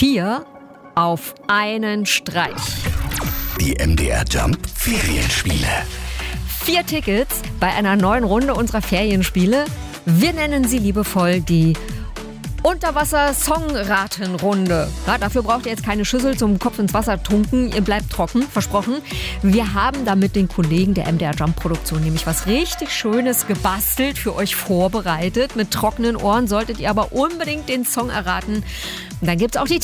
4 auf einen Streich. Die MDR Jump Ferienspiele. 4 Tickets bei einer neuen Runde unserer Ferienspiele. Wir nennen sie liebevoll die Unterwasser-Songratenrunde. Ja, dafür braucht ihr jetzt keine Schüssel zum Kopf ins Wasser tunken. Ihr bleibt trocken, versprochen. Wir haben da mit den Kollegen der MDR Jump Produktion nämlich was richtig Schönes gebastelt, für euch vorbereitet. Mit trockenen Ohren solltet ihr aber unbedingt den Song erraten. Und dann gibt's auch die